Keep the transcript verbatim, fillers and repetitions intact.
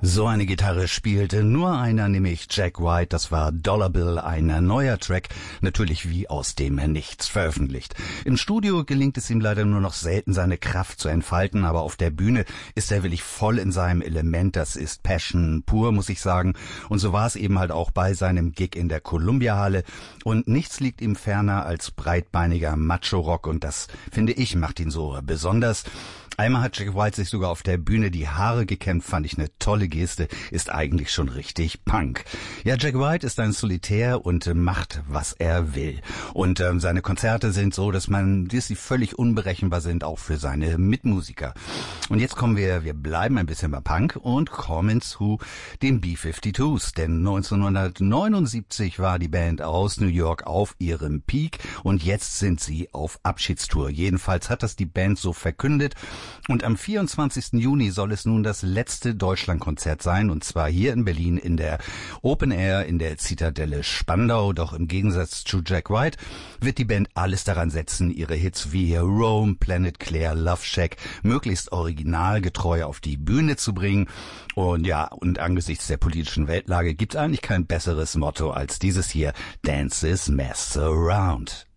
So eine Gitarre spielte nur einer, nämlich Jack White. Das war Dollar Bill, ein neuer Track, natürlich wie aus dem Nichts veröffentlicht. Im Studio gelingt es ihm leider nur noch selten, seine Kraft zu entfalten, aber auf der Bühne ist er wirklich voll in seinem Element. Das ist Passion pur, muss ich sagen. Und so war es eben halt auch bei seinem Gig in der Columbia-Halle. Und nichts liegt ihm ferner als breitbeiniger Macho-Rock, und das, finde ich, macht ihn so besonders. Einmal hat Jack White sich sogar auf der Bühne die Haare gekämmt, fand ich eine tolle Geste, ist eigentlich schon richtig Punk. Ja, Jack White ist ein Solitär und äh, macht, was er will. Und ähm, seine Konzerte sind so, dass man, dass sie völlig unberechenbar sind, auch für seine Mitmusiker. Und jetzt kommen wir, wir bleiben ein bisschen bei Punk und kommen zu den B fünfundfünfzigers, denn neunzehnhundertneunundsiebzig war die Band aus New York auf ihrem Peak und jetzt sind sie auf Abschiedstour. Jedenfalls hat das die Band so verkündet. Und am vierundzwanzigsten Juni soll es nun das letzte Deutschlandkonzert sein, und zwar hier in Berlin in der Open Air in der Zitadelle Spandau. Doch im Gegensatz zu Jack White wird die Band alles daran setzen, ihre Hits wie Rome, Planet Claire, Love Shack möglichst originalgetreu auf die Bühne zu bringen. Und ja, und angesichts der politischen Weltlage gibt es eigentlich kein besseres Motto als dieses hier: Dance is Mess Around.